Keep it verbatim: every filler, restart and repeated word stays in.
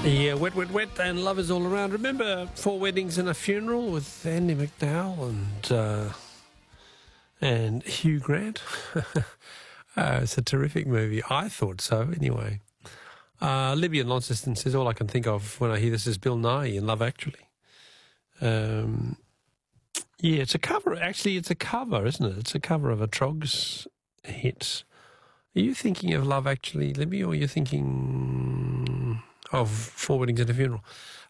Yeah, Wet, Wet, Wet and Love Is All Around. Remember Four Weddings and a Funeral with Andy McDowell and uh, and Hugh Grant? uh, it's a terrific movie. I thought so, anyway. Uh, Libby in Launceston says, all I can think of when I hear this is Bill Nighy in Love Actually. Um, yeah, it's a cover. Actually, it's a cover, isn't it? It's a cover of a Trogs hit. Are you thinking of Love Actually, Libby, or are you thinking of Four Weddings and a Funeral?